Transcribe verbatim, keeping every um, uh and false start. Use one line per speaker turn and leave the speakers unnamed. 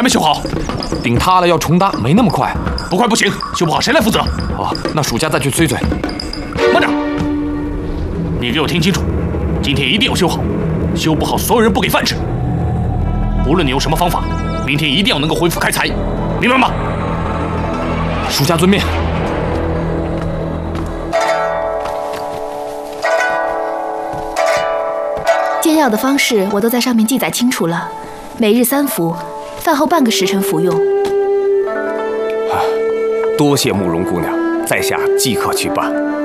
没修好。
顶塌了要重搭，没那么快。
不快不行，修不好谁来负责？
哦，那属下再去催催。
慢着，你给我听清楚，今天一定要修好，修不好所有人不给饭吃。无论你用什么方法，明天一定要能够恢复开采，明白吗？
属下遵命。
煎药的方式我都在上面记载清楚了，每日三服，饭后半个时辰服用。
多谢慕容姑娘，在下即刻去办。